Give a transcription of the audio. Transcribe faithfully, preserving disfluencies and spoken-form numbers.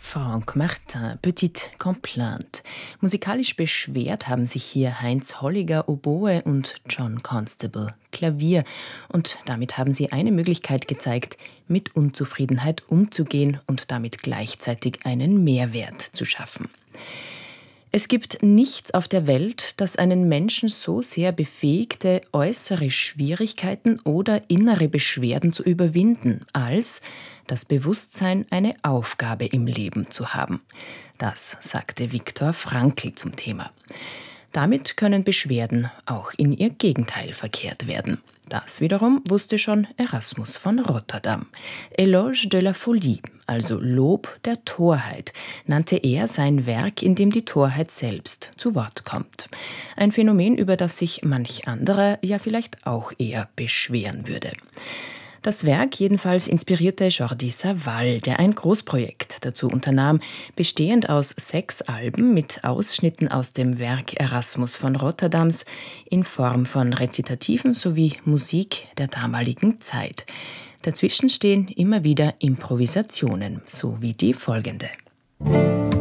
Franck Martin, Petite Complainte. Musikalisch beschwert haben sich hier Heinz Holliger Oboe und John Constable Klavier. Und damit haben sie eine Möglichkeit gezeigt, mit Unzufriedenheit umzugehen und damit gleichzeitig einen Mehrwert zu schaffen. Es gibt nichts auf der Welt, das einen Menschen so sehr befähigte, äußere Schwierigkeiten oder innere Beschwerden zu überwinden, als das Bewusstsein, eine Aufgabe im Leben zu haben. Das sagte Viktor Frankl zum Thema. Damit können Beschwerden auch in ihr Gegenteil verkehrt werden. Das wiederum wusste schon Erasmus von Rotterdam. Éloge de la Folie, also Lob der Torheit, nannte er sein Werk, in dem die Torheit selbst zu Wort kommt. Ein Phänomen, über das sich manch anderer ja vielleicht auch eher beschweren würde. Das Werk jedenfalls inspirierte Jordi Savall, der ein Großprojekt dazu unternahm, bestehend aus sechs Alben mit Ausschnitten aus dem Werk Erasmus von Rotterdams in Form von Rezitativen sowie Musik der damaligen Zeit. Dazwischen stehen immer wieder Improvisationen, so wie die folgende.